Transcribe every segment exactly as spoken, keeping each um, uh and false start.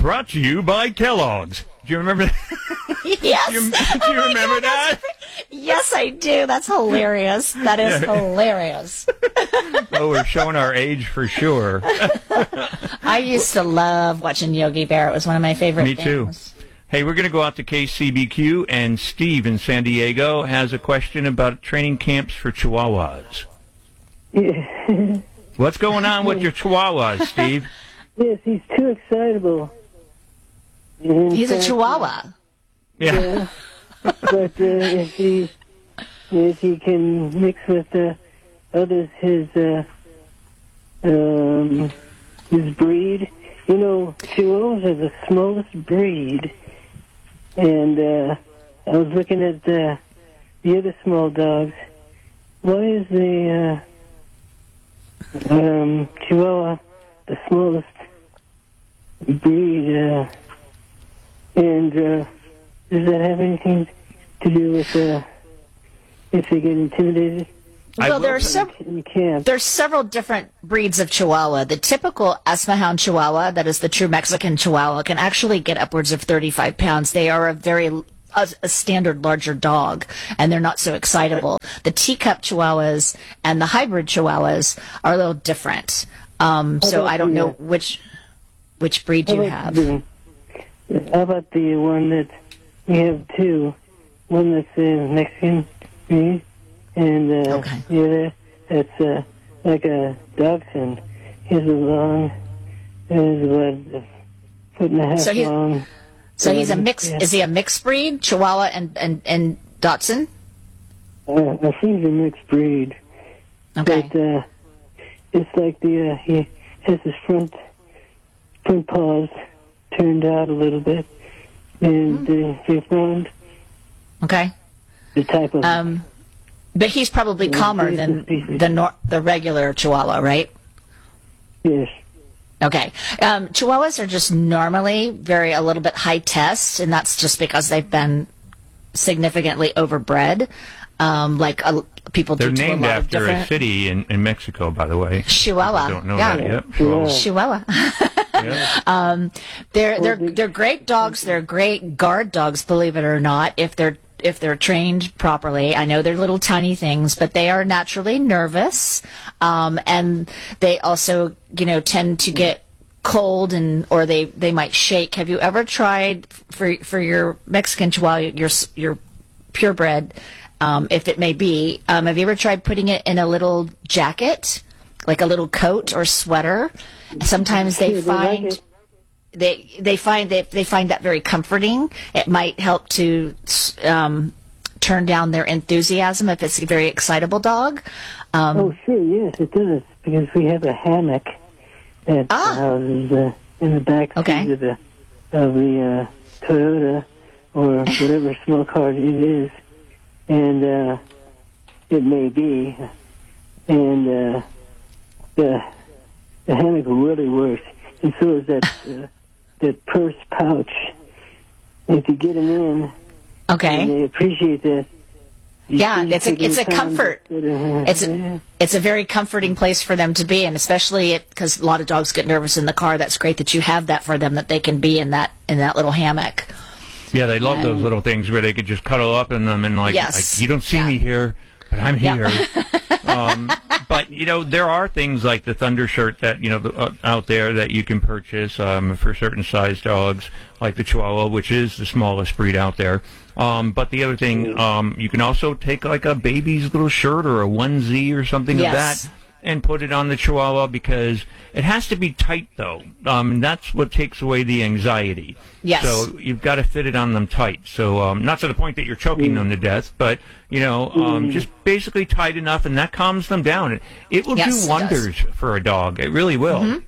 brought to you by Kellogg's. Do you remember that? Yes. do you, do oh you remember God, that? Yes, I do. That's hilarious. That is Yeah. hilarious. Oh, we're showing our age for sure. I used to love watching Yogi Bear. It was one of my favorite Me too. things. Hey, we're going to go out to K C B Q, and Steve in San Diego has a question about training camps for Chihuahuas. Yeah. What's going on with your Chihuahuas, Steve? Yes, he's too excitable. In He's a fact, Chihuahua. Yeah. Yeah. But uh, if he if he can mix with uh, others, his uh, um, his breed, you know, Chihuahuas are the smallest breed. And uh, I was looking at uh, the other small dogs. Why is the uh, um, Chihuahua the smallest breed? Uh, and uh, does that have anything to do with uh, if they get intimidated I Well, will there are say- some. in camp? There's several different breeds of Chihuahua. The typical Asmahound Chihuahua, that is the true Mexican Chihuahua, can actually get upwards of thirty-five pounds. They are a very a, a standard larger dog, and they're not so excitable. The teacup Chihuahuas and the hybrid Chihuahuas are a little different. Um, so about I don't the, know uh, which which breed How you about have. the- How about the one that we have two? One that's uh, Mexican breed, and uh, Okay. the other that's uh, like a dachshund. He's a long, is about a foot and a half So he's- long. So he's a Um, mix. yeah. Is he a mixed breed, Chihuahua and and and Dachshund? Uh, I think he's a mixed breed, Okay. but uh, it's like the uh, he has his front front paws turned out a little bit, and Hmm. uh, they found Okay. the type of Um, but he's probably calmer than the nor- the regular Chihuahua, right? yes. Okay. Um, Chihuahuas are just normally very a little bit high test, and that's just because they've been significantly overbred. Um, like uh, people They're do to named a lot of after a different city in, in Mexico, by the way. Chihuahua. I don't know yeah. that yet. Yeah. Chihuahua. Yeah. They're they're the- they're great dogs. They're great guard dogs, believe it or not. If they're if they're trained properly, I know they're little tiny things, but they are naturally nervous, um, and they also you know tend to get cold and or they they might shake. Have you ever tried for for your Mexican Chihuahua, your your purebred, um, if it may be? Um, have you ever tried putting it in a little jacket, like a little coat or sweater? Sometimes they Yeah, they like find it. they they find that they find that very comforting. It might help to um, turn down their enthusiasm if it's a very excitable dog. Um, Oh, sure, yes, it does, because we have a hammock at Ah. the house is, uh, in the back seat Okay. of the, of the uh, Toyota or whatever small car it is, and uh, it may be, and uh, the the hammock really works, and so is that uh, that purse pouch. If you get them in, and okay. they appreciate that. you Yeah, see it's a- taking it's a time comfort. to- uh, It's a, yeah. it's a very comforting place for them to be, and especially because a lot of dogs get nervous in the car. That's great that you have that for them, that they can be in that in that little hammock. Yeah, they love those little things where they could just cuddle up in them and like, Yes. like you don't see me here, but I'm Yeah. here. um, but you know, there are things like the Thunder shirt that you know the, uh, out there that you can purchase um, for certain size dogs, like the Chihuahua, which is the smallest breed out there. Um, but the other thing, um, you can also take like a baby's little shirt or a onesie or something Yes. of that and put it on the Chihuahua because it has to be tight though. Um, and that's what takes away the anxiety. Yes. So you've got to fit it on them tight. So um, not to the point that you're choking them to death, but you know, um, just basically tight enough, and that calms them down. It, it will Yes, do it does. wonders for a dog. It really will.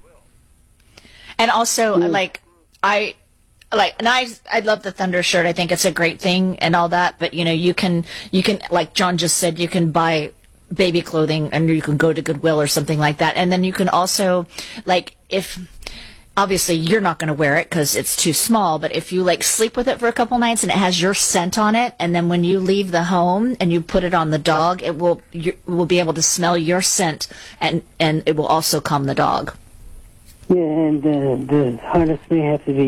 And also, like I. Like, and I, I love the Thunder shirt. I think it's a great thing and all that. But you know, you can, you can, like John just said, you can buy baby clothing and you can go to Goodwill or something like that. And then you can also, like, if obviously you're not going to wear it because it's too small, but if you like sleep with it for a couple nights and it has your scent on it, and then when you leave the home and you put it on the dog, it will you will be able to smell your scent, and and it will also calm the dog. Yeah, and uh, the harness may have to be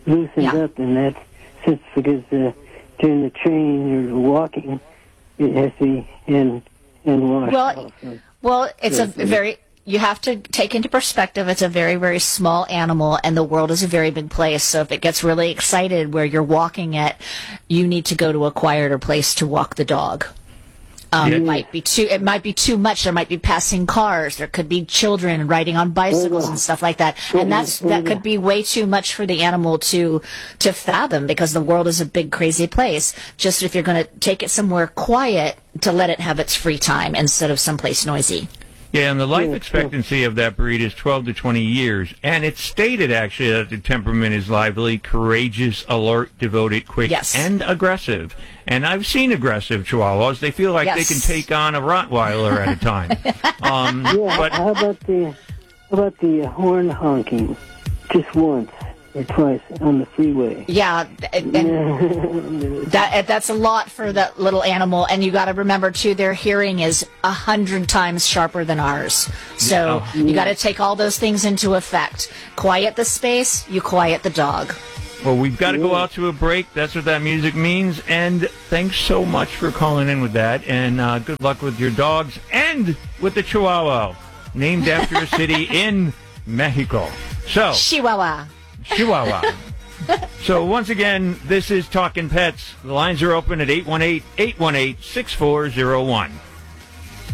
loosened Yeah. up in that sense because uh, during the training or walking, it has to be in and washed. Well, also. well, it's a Yeah. very, you have to take into perspective, it's a very, very small animal, and the world is a very big place. So if it gets really excited where you're walking it, you need to go to a quieter place to walk the dog. Um, Yeah. It might be too. It might be too much. There might be passing cars. There could be children riding on bicycles and stuff like that. And that's that could be way too much for the animal to to fathom because the world is a big, crazy place. Just if you're going to take it somewhere quiet to let it have its free time instead of someplace noisy. Yeah, and the life Yeah, expectancy of that breed is twelve to twenty years. And it's stated, actually, that the temperament is lively, courageous, alert, devoted, quick, Yes. and aggressive. And I've seen aggressive Chihuahuas. They feel like they Yes. can take on a Rottweiler at a time. um, Yeah, but how about the how about the horn honking just once or twice on the freeway? Yeah, and, and that that's a lot for that little animal. And you got to remember too, their hearing is a hundred times sharper than ours. So you got to take all those things into effect. Quiet the space, you quiet the dog. Well, we've got to go out to a break. That's what that music means. And thanks so much for calling in with that. And uh, good luck with your dogs and with the Chihuahua, named after a city in Mexico. So, Chihuahua. Chihuahua. So once again, this is Talking Pets. The lines are open at eight one eight, eight one eight, six four zero one.